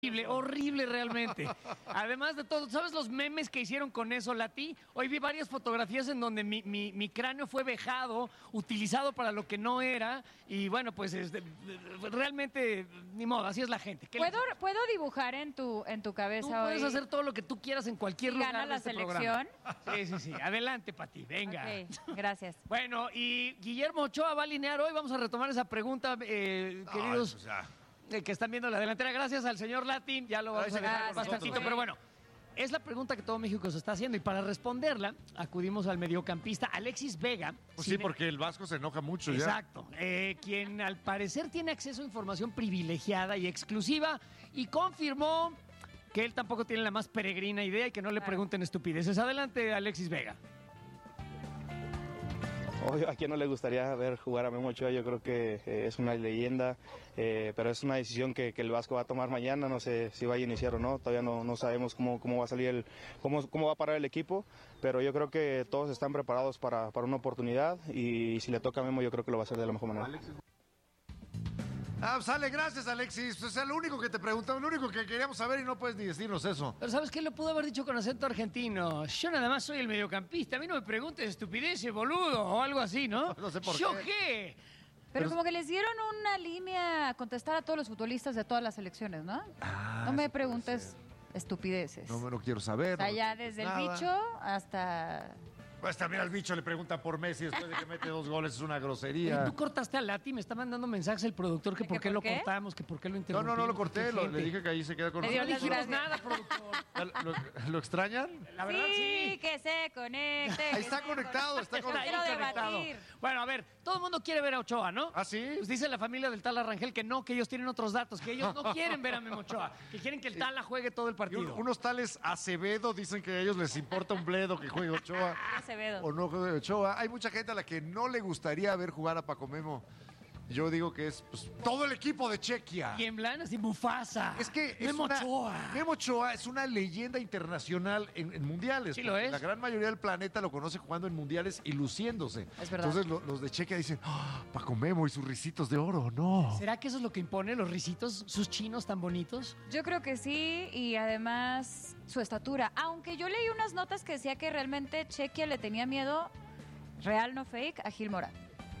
Horrible, horrible realmente. Además de todo, ¿sabes los memes que hicieron con eso, Lati? Hoy vi varias fotografías en donde mi cráneo fue vejado, utilizado para lo que no era, y bueno, pues realmente, ni modo, así es la gente. ¿Puedo dibujar en tu cabeza Tú hoy? puedes hacer todo lo que tú quieras en cualquier lugar ¿Gana de la este selección? programa. Sí. Adelante, Pati, venga. Ok, gracias. Bueno, y Guillermo Ochoa va a alinear hoy. Vamos a retomar esa pregunta, queridos que están viendo la delantera. Gracias al señor Latin. Ya lo vamos a dejar bastantito, pero bueno. Es la pregunta que todo México se está haciendo y para responderla acudimos al mediocampista Alexis Vega. Pues sí, porque el Vasco se enoja mucho. Exacto. Quien al parecer tiene acceso a información privilegiada y exclusiva y confirmó que él tampoco tiene la más peregrina idea y que no le pregunten estupideces. Adelante, Alexis Vega. Obvio, a quien no le gustaría ver jugar a Memo Ochoa, yo creo que es una leyenda, pero es una decisión que el Vasco va a tomar mañana, no sé si va a iniciar o no, todavía no sabemos cómo va a salir, cómo va a parar el equipo, pero yo creo que todos están preparados para una oportunidad y si le toca a Memo yo creo que lo va a hacer de la mejor manera. Sale, gracias, Alexis. Pues es lo único que te preguntamos, lo único que queríamos saber y no puedes ni decirnos eso. Pero ¿sabes qué? Lo pudo haber dicho con acento argentino. Yo nada más soy el mediocampista. A mí no me preguntes estupideces, boludo, o algo así, ¿no? No sé por ¿Yo qué. qué? Pero como que les dieron una línea a contestar a todos los futbolistas de todas las selecciones, ¿no? No me preguntes estupideces. No me lo quiero saber. O sea, no ya me desde el nada. bicho hasta... Pues también al bicho le preguntan por Messi después de que mete 2 goles, es una grosería. Oye, tú cortaste a Lati, me está mandando mensajes el productor que por qué lo cortamos, que por qué lo interrumpimos. No lo corté, Qué gente. le dije que ahí se queda con Le No dio nosotros. las dijimos gracias. nada, productor. ¿Lo extrañan? La verdad, sí. que se conecte. Ahí está conectado, está Está ahí conectado. Quiero conectado. debatir. Bueno, a ver, todo el mundo quiere ver a Ochoa, ¿no? ¿Ah, sí? Pues dice la familia del Tala Rangel que no, que ellos tienen otros datos, que ellos no quieren ver a Memo Ochoa, que quieren que el Tala juegue todo el Y partido. unos tales Acevedo dicen que a ellos les importa un bledo que juegue Ochoa. Acevedo. O no juegue Ochoa. Hay mucha gente a la que no le gustaría ver jugar a Paco Memo. Yo digo que es pues, todo el equipo de Chequia. Tiemblan así, Mufasa. Es que Memo Ochoa. Memo Ochoa es una leyenda internacional en mundiales. Sí lo es. La gran mayoría del planeta lo conoce jugando en mundiales y luciéndose. Es verdad. Entonces los de Chequia dicen, Paco Memo y sus risitos de oro, no. ¿Será que eso es lo que impone los risitos, sus chinos tan bonitos? Yo creo que sí, y además su estatura. Aunque yo leí unas notas que decía que realmente Chequia le tenía miedo, real no fake, a Gil Mora.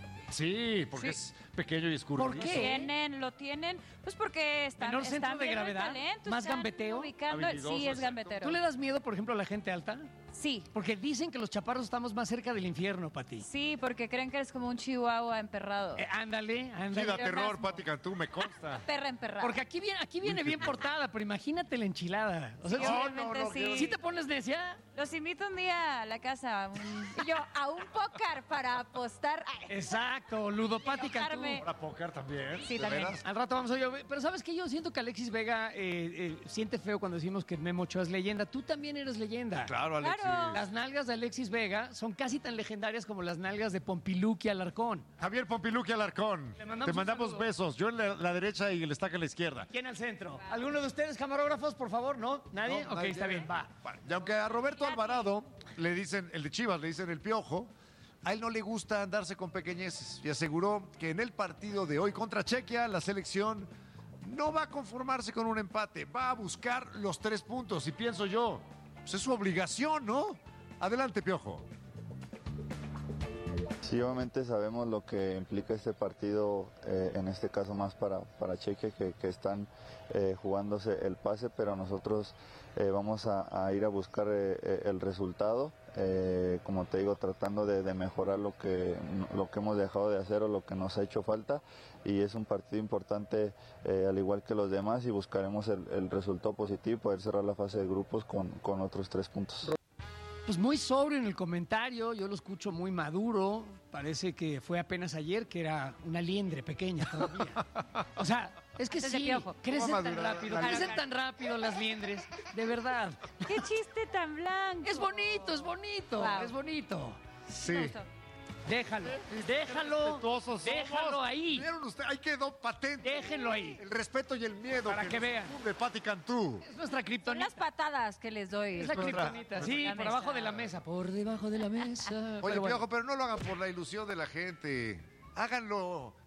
Sí, porque Sí. es pequeño y escurridizo. ¿Por qué? Lo tienen, pues porque están, ¿Menor centro están de viendo el gravedad? talento, ¿Más están gambeteo? ubicando- Habilidoso, sí, es exacto. gambetero. ¿Tú le das miedo, por ejemplo, a la gente alta? Sí, Porque dicen que los chaparros estamos más cerca del infierno, Pati. sí, porque creen que eres como un chihuahua emperrado. Ándale. Sí, da Pleonasmo. terror, Pati Cantú, me consta. Perra emperrada. Porque aquí viene bien portada, pero imagínate la enchilada. O sea, Sí, ¿sí- obviamente sí. ¿sí te pones necia? Los invito un día a la casa, y yo a un póker para apostar. Ay, Exacto, ludopática. Enojarme. Para póker también. Sí, ¿de también. veras? Al rato vamos a ver. Pero ¿sabes qué? Yo siento que Alexis Vega siente feo cuando decimos que Memo Ochoa es leyenda. Tú también eres leyenda. Claro, Alexis. Claro. Las nalgas de Alexis Vega son casi tan legendarias como las nalgas de Pompiluqui Alarcón. Javier Pompiluqui Alarcón. Le mandamos Te un mandamos saludo. besos. Yo en la derecha y el estaca en la izquierda. ¿Quién al centro? ¿Alguno de ustedes, camarógrafos, por favor? ¿No? ¿Nadie? No, ok, nadie. está bien, va. Y aunque a Roberto Alvarado le dicen, el de Chivas, le dicen el piojo, a él no le gusta andarse con pequeñeces y aseguró que en el partido de hoy contra Chequia, la selección no va a conformarse con un empate, va a buscar los 3 puntos. Y pienso yo, pues es su obligación, ¿no? Adelante, piojo. Sí, obviamente sabemos lo que implica este partido, en este caso más para Chequia, que están jugándose el pase, pero nosotros vamos a ir a buscar el resultado, como te digo, tratando de mejorar lo que hemos dejado de hacer o lo que nos ha hecho falta, y es un partido importante al igual que los demás, y buscaremos el resultado positivo y poder cerrar la fase de grupos con otros 3 puntos. Pues muy sobrio en el comentario, yo lo escucho muy maduro, parece que fue apenas ayer que era una liendre pequeña todavía. O sea, es que Antes de sí, Piojo. crecen ¿Cómo tan madurar? rápido, Claro, crecen claro. tan rápido las liendres, de verdad. ¡Qué chiste tan blanco! Es bonito, es bonito, Wow. es bonito. Sí. Me gustó. Déjalo, Respetuosos déjalo somos. ahí, ¿Vieron usted? Ahí quedó patente. déjenlo ahí. El respeto y el miedo Para que nos vean. infunde Pati Cantú. Es nuestra Son kriptonita. las patadas que les doy. Es la nuestra- kriptonita, sí, la por mesa. abajo de la mesa, por debajo de la mesa. Oye, Pero bueno. Piojo, pero no lo hagan por la ilusión de la gente. Háganlo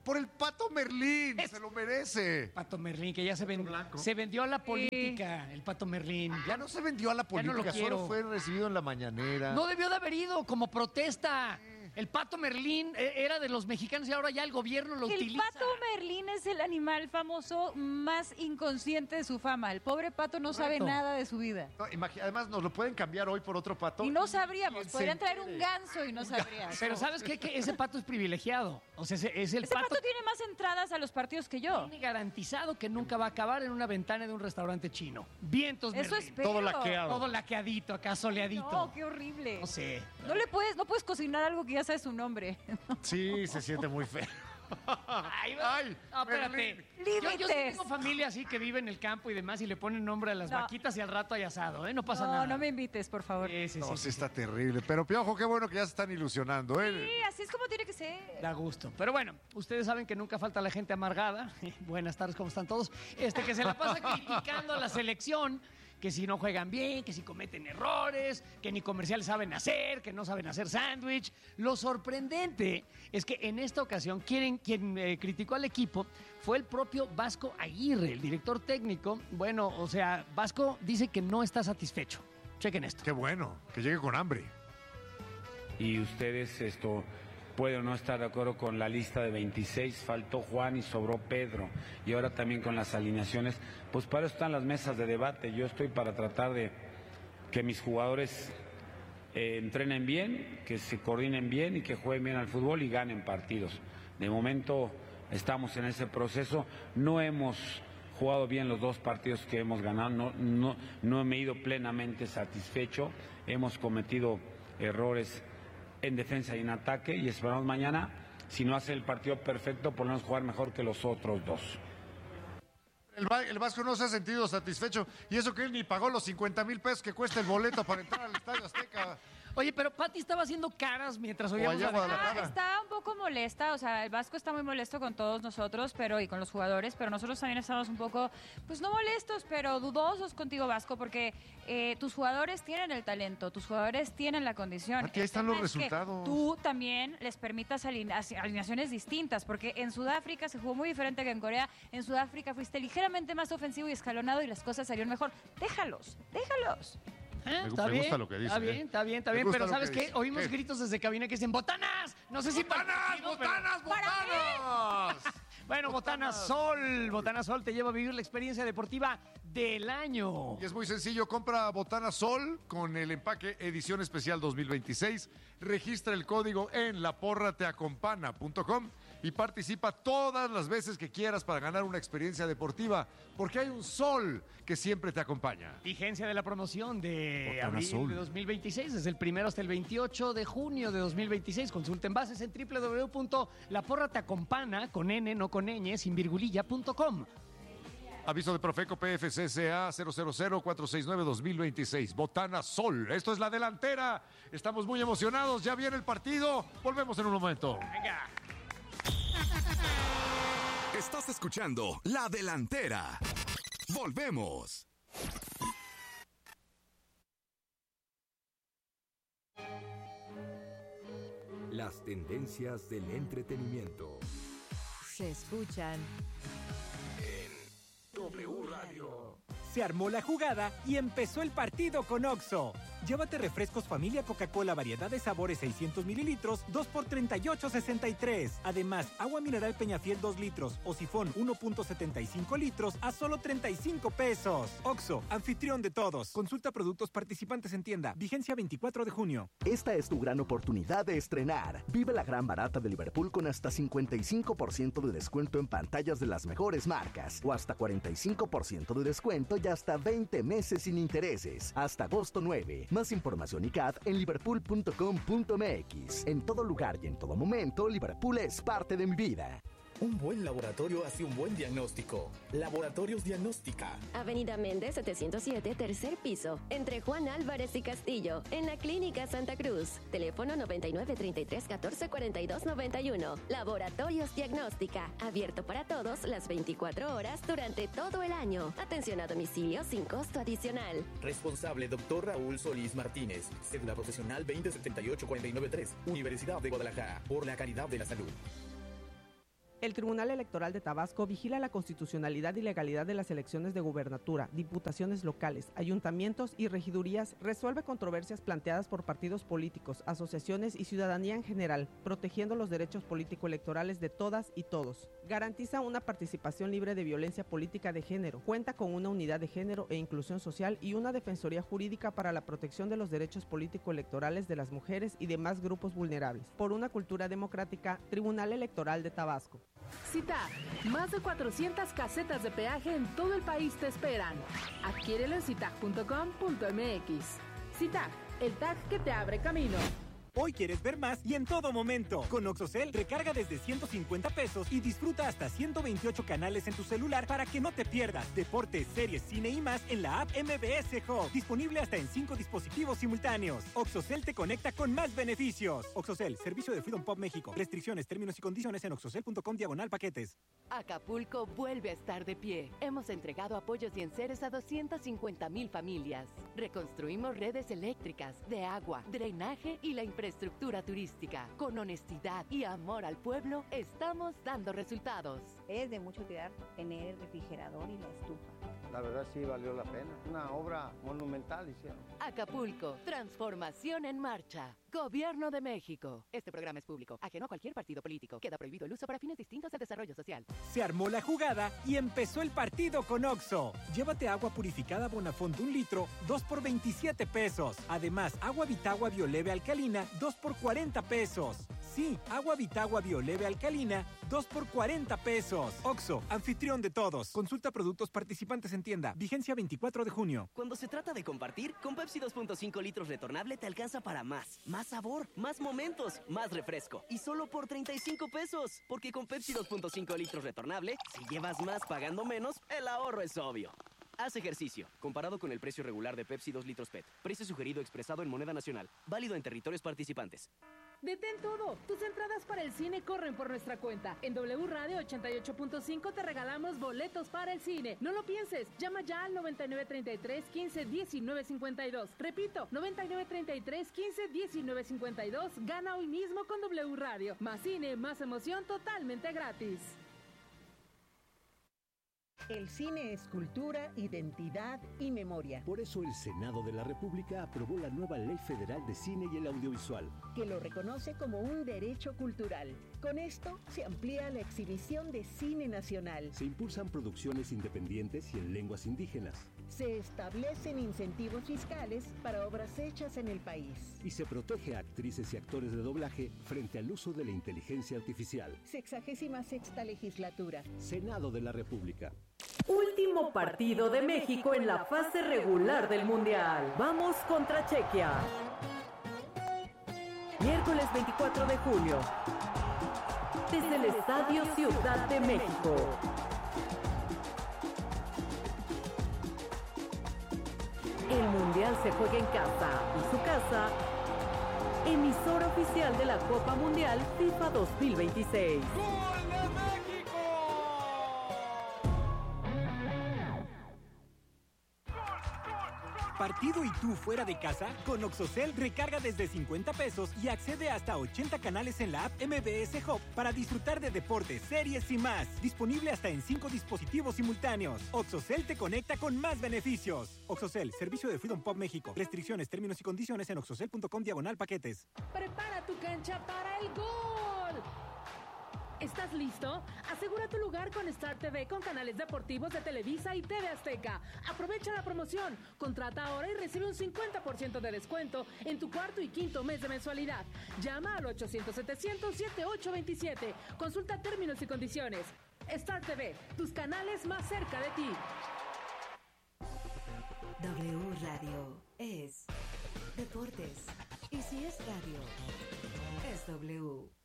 Por el Pato Merlín, se lo merece. Pato Merlín, que ya se vendió a la política, el Pato Merlín. Ya no se vendió a la política, no lo quiero. Solo fue recibido en la mañanera. No debió de haber ido como protesta. El Pato Merlín era de los mexicanos y ahora ya el gobierno lo utiliza. El Pato Merlín es el animal famoso más inconsciente de su fama. El pobre pato no sabe nada de su vida. No, además, nos lo pueden cambiar hoy por otro pato. Y no sabríamos. Podrían traer un ganso y no sabrías. Pero ¿sabes qué? Que ese pato es privilegiado. O sea, ese pato tiene más entradas a los partidos que yo. Tiene garantizado que nunca va a acabar en una ventana de un restaurante chino. Vientos Eso Merlín. espero. Todo laqueado. Todo laqueadito, acá soleadito. No, qué horrible. No sé. No puedes cocinar algo que ya sabes su nombre. Sí, se siente muy feo. Ay, no, espérate. Límites. Yo sí tengo familia así que vive en el campo y demás y le ponen nombre a las vaquitas y al rato hay asado, ¿eh? No pasa nada. No me invites, por favor. Sí, está terrible. Pero Piojo, qué bueno que ya se están ilusionando, ¿eh? Sí, así es como tiene que ser. Da gusto. Pero bueno, ustedes saben que nunca falta la gente amargada. Buenas tardes, ¿cómo están todos? Que se la pasa criticando a la selección, que si no juegan bien, que si cometen errores, que ni comerciales saben hacer, que no saben hacer sándwich. Lo sorprendente es que en esta ocasión quien criticó al equipo fue el propio Vasco Aguirre, el director técnico. Bueno, o sea, Vasco dice que no está satisfecho. Chequen esto. Qué bueno, que llegue con hambre. Y ustedes pueden no estar de acuerdo con la lista de 26, faltó Juan y sobró Pedro, y ahora también con las alineaciones, pues para eso están las mesas de debate. Yo estoy para tratar de que mis jugadores entrenen bien, que se coordinen bien y que jueguen bien al fútbol y ganen partidos. De momento estamos en ese proceso, no hemos jugado bien los 2 partidos que hemos ganado, no me he ido plenamente satisfecho, hemos cometido errores en defensa y en ataque, y esperamos mañana, si no hace el partido perfecto, por lo menos jugar mejor que los otros 2. El Vasco no se ha sentido satisfecho, y eso que él ni pagó los 50,000 pesos que cuesta el boleto para entrar al Estadio Azteca. Oye, pero Pati estaba haciendo caras mientras oíamos allá a Guadalajara. Está un poco molesta, o sea, el Vasco está muy molesto con todos nosotros, y con los jugadores, pero nosotros también estamos un poco, pues no molestos, pero dudosos contigo, Vasco, porque tus jugadores tienen el talento, tus jugadores tienen la condición. Aquí están los resultados. Tú también les permitas alineaciones distintas, porque en Sudáfrica se jugó muy diferente que en Corea. En Sudáfrica fuiste ligeramente más ofensivo y escalonado y las cosas salieron mejor. Déjalos. Me Está gusta bien, lo que dice. Está bien. Me gusta Pero lo ¿sabes que qué? dice. Oímos ¿Qué? gritos desde cabina que dicen ¡Botanas! No sé si ¡Botanas! Bueno, Botanas Sol te lleva a vivir la experiencia deportiva del año. Y es muy sencillo, compra Botana Sol con el empaque edición especial 2026, registra el código en laporrateacompana.com y participa todas las veces que quieras para ganar una experiencia deportiva, porque hay un sol que siempre te acompaña. Vigencia de la promoción de Botana abril Sol. de 2026, desde el 1 hasta el 28 de junio de 2026. Consulten bases en www.laporrateacompana, con N, no con ñ, sin virgulilla.com. Aviso de Profeco PFCCA 000-469-2026. Botana Sol. Esto es la delantera. Estamos muy emocionados. Ya viene el partido. Volvemos en un momento. Venga. Estás escuchando La Delantera. Volvemos. Las tendencias del entretenimiento. Se escuchan W Radio. Se armó la jugada y empezó el partido con Oxxo. Llévate refrescos familia Coca-Cola variedad de sabores 600 mililitros, 2 por $38.63. Además, agua mineral Peñafiel 2 litros o sifón 1.75 litros a solo 35 pesos. Oxxo, anfitrión de todos. Consulta productos participantes en tienda. Vigencia 24 de junio. Esta es tu gran oportunidad de estrenar. Vive la gran barata de Liverpool con hasta 55% de descuento en pantallas de las mejores marcas o hasta 45% de descuento y hasta 20 meses sin intereses. Hasta agosto 9. Más información y CAD en liverpool.com.mx. En todo lugar y en todo momento, Liverpool es parte de mi vida. Un buen laboratorio hace un buen diagnóstico. Laboratorios Diagnóstica. Avenida Méndez 707, tercer piso. Entre Juan Álvarez y Castillo, en la Clínica Santa Cruz. Teléfono 9933-1442-91. Laboratorios Diagnóstica. Abierto para todos las 24 horas durante todo el año. Atención a domicilio sin costo adicional. Responsable Dr. Raúl Solís Martínez. Cédula profesional 2078493. Universidad de Guadalajara. Por la calidad de la salud. El Tribunal Electoral de Tabasco vigila la constitucionalidad y legalidad de las elecciones de gubernatura, diputaciones locales, ayuntamientos y regidurías, resuelve controversias planteadas por partidos políticos, asociaciones y ciudadanía en general, protegiendo los derechos político-electorales de todas y todos. Garantiza una participación libre de violencia política de género, cuenta con una unidad de género e inclusión social y una defensoría jurídica para la protección de los derechos político-electorales de las mujeres y demás grupos vulnerables. Por una cultura democrática, Tribunal Electoral de Tabasco. CITAG, más de 400 casetas de peaje en todo el país te esperan. Adquiérelo en citag.com.mx. CITAG, el tag que te abre camino. Hoy quieres ver más y en todo momento. Con OXXOCEL, recarga desde 150 pesos y disfruta hasta 128 canales en tu celular para que no te pierdas deportes, series, cine y más en la app MBS Hub. Disponible hasta en 5 dispositivos simultáneos. OXXOCEL te conecta con más beneficios. OXXOCEL, servicio de Freedom Pop México. Restricciones, términos y condiciones en oxxocel.com/paquetes. Acapulco vuelve a estar de pie. Hemos entregado apoyos y enseres a 250,000 familias. Reconstruimos redes eléctricas, de agua, drenaje y la infraestructura turística. Con honestidad y amor al pueblo, estamos dando resultados. Es de mucha utilidad tener el refrigerador y la estufa. La verdad sí valió la pena. Una obra monumental hicieron. Acapulco, transformación en marcha. Gobierno de México. Este programa es público, ajeno a cualquier partido político. Queda prohibido el uso para fines distintos al desarrollo social. Se armó la jugada y empezó el partido con OXXO. Llévate agua purificada Bonafont 1 litro, 2 por 27 pesos. Además, agua Vitagua Bioleve alcalina, 2 por 40 pesos. Sí, agua Vitagua Bioleve alcalina, 2 por 40 pesos. OXXO, anfitrión de todos. Consulta productos participantes en tienda. Vigencia 24 de junio. Cuando se trata de compartir, con Pepsi 2.5 litros retornable te alcanza para más. Más sabor, más momentos, más refresco. Y solo por 35 pesos. Porque con Pepsi 2.5 litros retornable, si llevas más pagando menos, el ahorro es obvio. Haz ejercicio. Comparado con el precio regular de Pepsi 2 litros PET. Precio sugerido expresado en moneda nacional. Válido en territorios participantes. Detén todo. Tus entradas para el cine corren por nuestra cuenta. En W Radio 88.5 te regalamos boletos para el cine. No lo pienses. Llama ya al 9933 15 19 52. Repito, 9933 15 19 52. Gana hoy mismo con W Radio. Más cine, más emoción, totalmente gratis. El cine es cultura, identidad y memoria. Por eso el Senado de la República aprobó la nueva Ley Federal de Cine y el Audiovisual, que lo reconoce como un derecho cultural. Con esto se amplía la exhibición de cine nacional. Se impulsan producciones independientes y en lenguas indígenas. Se establecen incentivos fiscales para obras hechas en el país. Y se protege a actrices y actores de doblaje frente al uso de la inteligencia artificial. 66ª legislatura. Senado de la República. Último partido de México en la fase regular del Mundial. Vamos contra Chequia. Miércoles 24 de junio. Desde el Estadio Ciudad de México. El Mundial se juega en casa y su casa, emisora oficial de la Copa Mundial FIFA 2026. ¡Gol de México! ¿Partido y tú fuera de casa? Con OXXOCEL recarga desde 50 pesos y accede hasta 80 canales en la app MBS Hub para disfrutar de deportes, series y más. Disponible hasta en 5 dispositivos simultáneos. OXXOCEL te conecta con más beneficios. OXXOCEL, servicio de Freedom Pop México. Restricciones, términos y condiciones en oxxocel.com/paquetes. Prepara tu cancha para el gol. ¿Estás listo? Asegura tu lugar con Star TV con canales deportivos de Televisa y TV Azteca. Aprovecha la promoción. Contrata ahora y recibe un 50% de descuento en tu cuarto y quinto mes de mensualidad. Llama al 800-700-7827. Consulta términos y condiciones. Star TV, tus canales más cerca de ti. W Radio es deportes. Y si es radio, es W.